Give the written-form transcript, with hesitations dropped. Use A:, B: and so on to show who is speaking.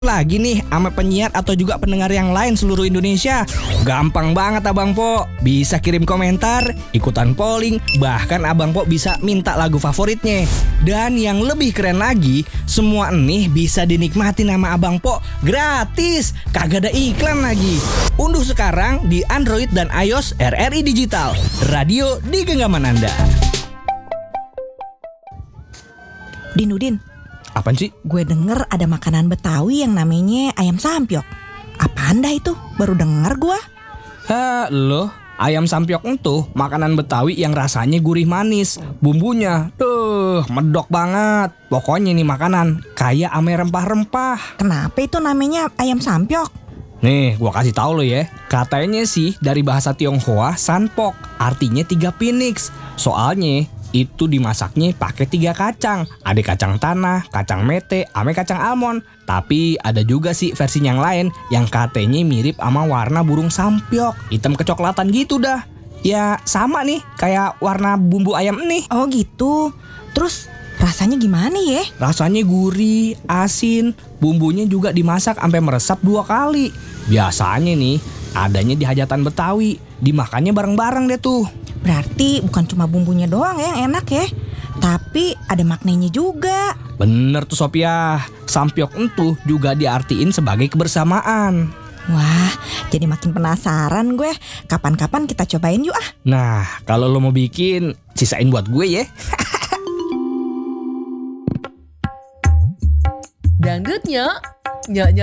A: lagi nih sama penyiar atau juga pendengar yang lain seluruh Indonesia. Gampang banget Abang Po. Bisa kirim komentar, ikutan polling, bahkan Abang Po bisa minta lagu favoritnya. Dan yang lebih keren lagi, semua nih bisa dinikmati nama Abang Po gratis. Kagak ada iklan lagi. Unduh sekarang di Android dan iOS RRI Digital. Radio di genggaman Anda.
B: Udin,
A: Apaan sih?
B: gue denger ada makanan Betawi yang namanya ayam sampiok. Apaan dah itu? Baru denger gue.
A: Loh, ayam sampiok itu makanan Betawi yang rasanya gurih manis. Bumbunya, medok banget. Pokoknya nih makanan kaya ame rempah-rempah.
B: Kenapa itu namanya ayam sampiok?
A: Nih, gua kasih tahu lo ya. Katanya sih dari bahasa Tionghoa sanpok, artinya 3 phoenix. Soalnya itu dimasaknya pakai 3 kacang. Ada kacang tanah, kacang mete, ame kacang almond. Tapi ada juga sih versi yang lain yang katanya mirip sama warna burung sampiok, hitam kecoklatan gitu dah. Ya sama nih kayak warna bumbu ayam nih.
B: Oh gitu. Terus rasanya gimana ya?
A: Rasanya gurih, asin, bumbunya juga dimasak sampai meresap 2 kali. Biasanya nih adanya di hajatan Betawi, dimakannya bareng-bareng deh tuh.
B: Berarti bukan cuma bumbunya doang yang enak ya, tapi ada maknanya juga.
A: Bener tuh Sophia, sampiok itu juga diartiin sebagai kebersamaan.
B: Wah, jadi makin penasaran gue. Kapan-kapan kita cobain yuk ah.
A: Nah, kalau lo mau bikin, sisain buat gue ya.
C: Dangdutnya, nyak